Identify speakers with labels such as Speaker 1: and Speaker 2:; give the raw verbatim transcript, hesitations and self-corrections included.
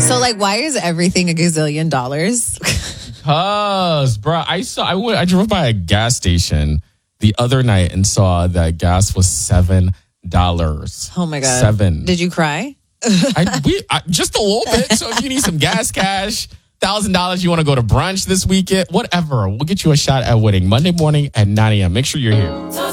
Speaker 1: So, like, why is everything a gazillion dollars?
Speaker 2: Cause, bro, I saw I went I drove by a gas station the other night and saw that gas was seven dollars.
Speaker 1: Oh my god!
Speaker 2: Seven.
Speaker 1: Did you cry?
Speaker 2: I, we, I, just a little bit. So if you need some gas cash, thousand dollars, you want to go to brunch this weekend, whatever, we'll get you a shot at winning Monday morning at nine a.m. Make sure you're here.